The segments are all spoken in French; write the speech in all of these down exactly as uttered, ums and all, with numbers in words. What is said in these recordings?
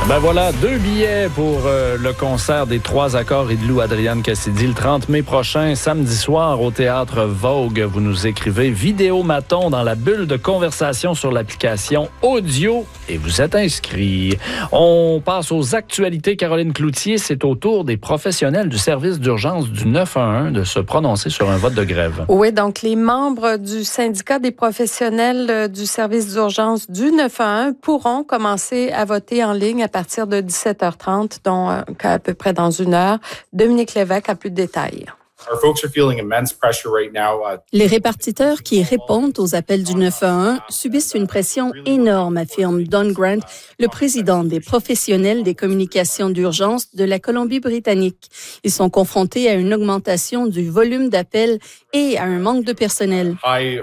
Ben voilà, deux billets pour euh, le concert des Trois Accords et de Lou Adrienne Cassidy le trente mai prochain, samedi soir au Théâtre Vogue. Vous nous écrivez Vidéomaton dans la bulle de conversation sur l'application audio et vous êtes inscrit. On passe aux actualités. Caroline Cloutier, c'est au tour des professionnels du service d'urgence du neuf un un de se prononcer sur un vote de grève. Oui, donc les membres du syndicat des professionnels du service d'urgence du neuf un un pourront commencer à voter en ligne à partir de dix-sept heures trente, donc à peu près dans une heure. Dominique Lévesque a plus de détails. Les répartiteurs qui répondent aux appels du neuf un un subissent une pression énorme, affirme Don Grant, le président des professionnels des communications d'urgence de la Colombie-Britannique. Ils sont confrontés à une augmentation du volume d'appels et à un manque de personnel.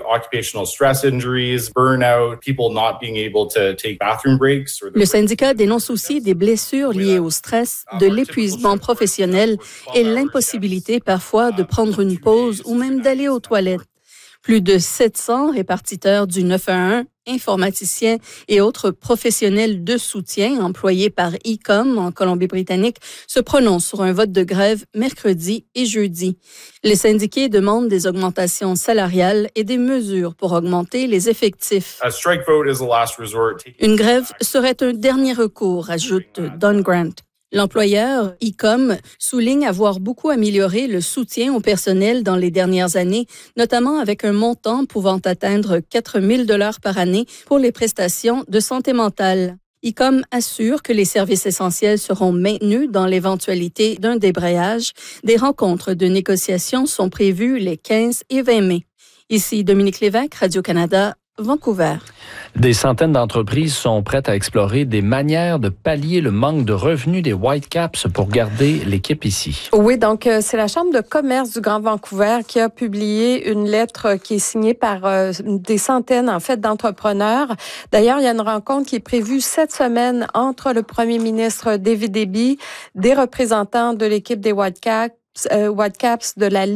Le syndicat dénonce aussi des blessures liées au stress, de l'épuisement professionnel et l'impossibilité parfois de prendre une pause ou même d'aller aux toilettes. Plus de sept cents répartiteurs du neuf un un, informaticiens et autres professionnels de soutien employés par I C O M en Colombie-Britannique se prononcent sur un vote de grève mercredi et jeudi. Les syndiqués demandent des augmentations salariales et des mesures pour augmenter les effectifs. Une grève serait un dernier recours, ajoute Don Grant. L'employeur, I C O M, souligne avoir beaucoup amélioré le soutien au personnel dans les dernières années, notamment avec un montant pouvant atteindre quatre mille dollars par année pour les prestations de santé mentale. I C O M assure que les services essentiels seront maintenus dans l'éventualité d'un débrayage. Des rencontres de négociation sont prévues les quinze et vingt mai. Ici Dominique Lévesque, Radio-Canada, Vancouver. Des centaines d'entreprises sont prêtes à explorer des manières de pallier le manque de revenus des Whitecaps pour garder l'équipe ici. Oui, donc euh, c'est la Chambre de commerce du Grand Vancouver qui a publié une lettre qui est signée par euh, des centaines, en fait, d'entrepreneurs. D'ailleurs, il y a une rencontre qui est prévue cette semaine entre le premier ministre David Eby, des représentants de l'équipe des Whitecaps, euh, Whitecaps de la